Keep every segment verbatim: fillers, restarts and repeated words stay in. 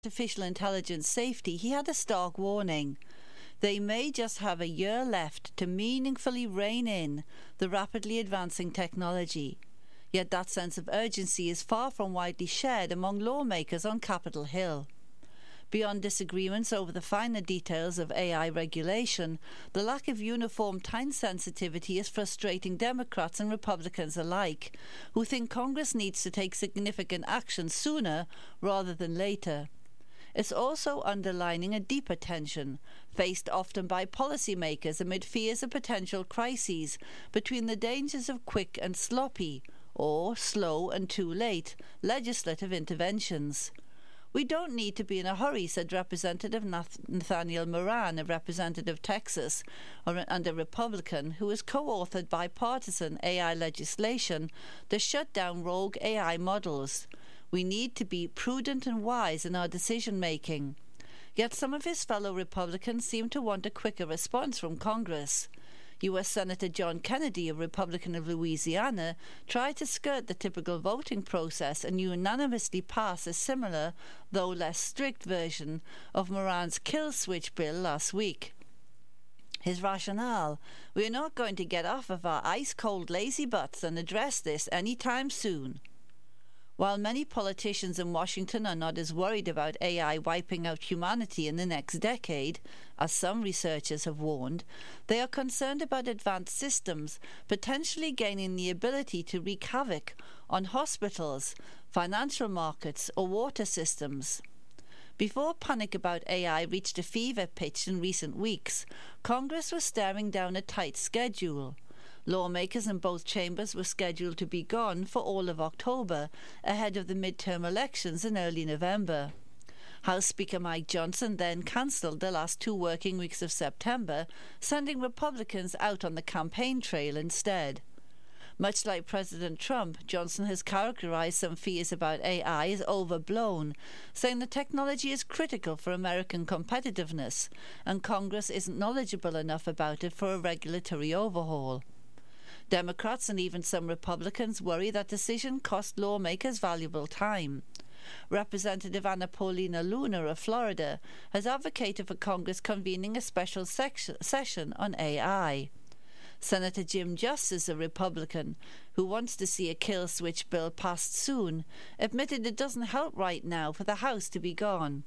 artificial intelligence safety, he had a stark warning. They may just have a year left to meaningfully rein in the rapidly advancing technology. Yet that sense of urgency is far from widely shared among lawmakers on Capitol Hill. Beyond disagreements over the finer details of A I regulation, the lack of uniform time sensitivity is frustrating Democrats and Republicans alike, who think Congress needs to take significant action sooner rather than later. It's also underlining a deeper tension, faced often by policymakers amid fears of potential crises between the dangers of quick and sloppy, or slow and too late, legislative interventions. We don't need to be in a hurry, said Representative Nathaniel Moran, a representative of Texas and a Republican who has co-authored bipartisan A I legislation to shut down rogue A I models. We need to be prudent and wise in our decision-making. Yet some of his fellow Republicans seem to want a quicker response from Congress. U S Senator John Kennedy, a Republican of Louisiana, tried to skirt the typical voting process and unanimously pass a similar, though less strict version of Moran's kill switch bill last week. His rationale: we are not going to get off of our ice-cold lazy butts and address this any time soon. While many politicians in Washington are not as worried about A I wiping out humanity in the next decade, as some researchers have warned, they are concerned about advanced systems potentially gaining the ability to wreak havoc on hospitals, financial markets, or water systems. Before panic about A I reached a fever pitch in recent weeks, Congress was staring down a tight schedule. Lawmakers in both chambers were scheduled to be gone for all of October, ahead of the midterm elections in early November. House Speaker Mike Johnson then cancelled the last two working weeks of September, sending Republicans out on the campaign trail instead. Much like President Trump, Johnson has characterized some fears about A I as overblown, saying the technology is critical for American competitiveness, and Congress isn't knowledgeable enough about it for a regulatory overhaul. Democrats and even some Republicans worry that decision cost lawmakers valuable time. Representative Anna Paulina Luna of Florida has advocated for Congress convening a special section, session on A I. Senator Jim Justice, a Republican, who wants to see a kill switch bill passed soon, admitted it doesn't help right now for the House to be gone.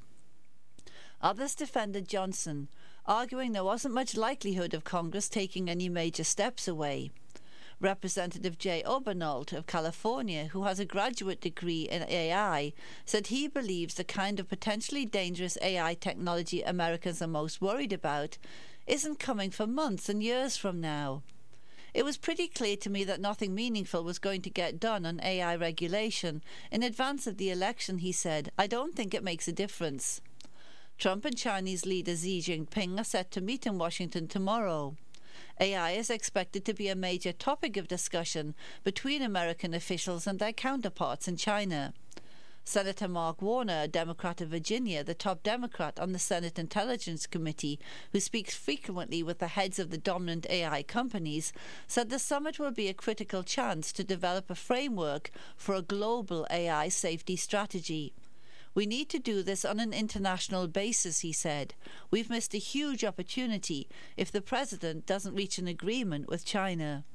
Others defended Johnson, arguing there wasn't much likelihood of Congress taking any major steps away. Representative Jay Obernolt of California, who has a graduate degree in A I, said he believes the kind of potentially dangerous A I technology Americans are most worried about isn't coming for months and years from now. It was pretty clear to me that nothing meaningful was going to get done on A I regulation in advance of the election, he said. I don't think it makes a difference. Trump and Chinese leader Xi Jinping are set to meet in Washington tomorrow. A I is expected to be a major topic of discussion between American officials and their counterparts in China. Senator Mark Warner, a Democrat of Virginia, the top Democrat on the Senate Intelligence Committee, who speaks frequently with the heads of the dominant A I companies, said the summit will be a critical chance to develop a framework for a global A I safety strategy. We need to do this on an international basis, he said. We've missed a huge opportunity if the president doesn't reach an agreement with China.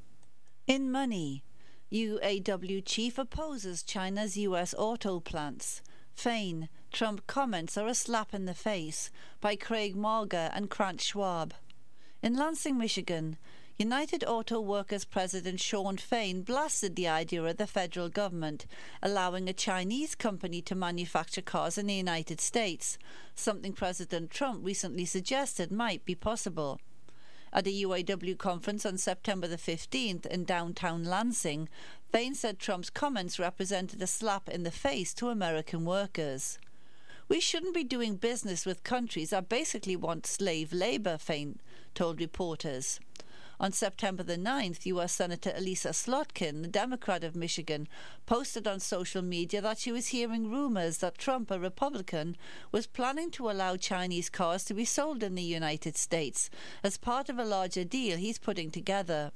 In money, U A W chief opposes China's U S auto plants. Fein, Trump comments are a slap in the face, by Craig Marger and Krant Schwab. In Lansing, Michigan, United Auto Workers President Shawn Fein blasted the idea of the federal government allowing a Chinese company to manufacture cars in the United States, something President Trump recently suggested might be possible. At a U A W conference on September the fifteenth in downtown Lansing, Fein said Trump's comments represented a slap in the face to American workers. We shouldn't be doing business with countries that basically want slave labor, Fein told reporters. On September the ninth, U S Senator Elisa Slotkin, the Democrat of Michigan, posted on social media that she was hearing rumors that Trump, a Republican, was planning to allow Chinese cars to be sold in the United States as part of a larger deal he's putting together.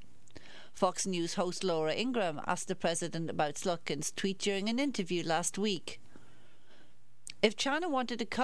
Fox News host Laura Ingraham asked the president about Slotkin's tweet during an interview last week. If China wanted to